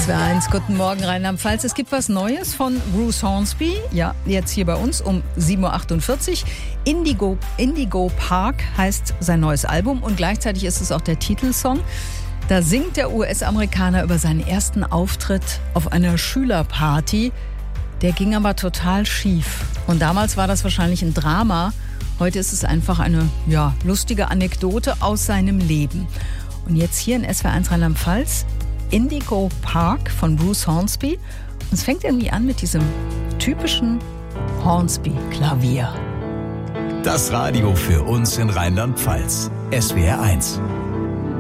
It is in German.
SWR1, guten Morgen Rheinland-Pfalz. Es gibt was Neues von Bruce Hornsby. Ja, jetzt hier bei uns um 7.48 Uhr. Indigo Park heißt sein neues Album und gleichzeitig ist es auch der Titelsong. Da singt der US-Amerikaner über seinen ersten Auftritt auf einer Schülerparty. Der ging aber total schief. Und damals war das wahrscheinlich ein Drama. Heute ist es einfach eine lustige Anekdote aus seinem Leben. Und jetzt hier in SWR1 Rheinland-Pfalz Indigo Park von Bruce Hornsby. Und es fängt irgendwie an mit diesem typischen Hornsby-Klavier. Das Radio für uns in Rheinland-Pfalz. SWR1.